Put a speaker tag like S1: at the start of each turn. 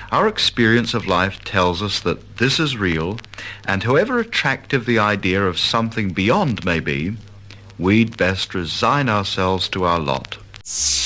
S1: Our experience of life tells us that this is real, and however attractive the idea of something beyond may be, we'd best resign ourselves to our lot.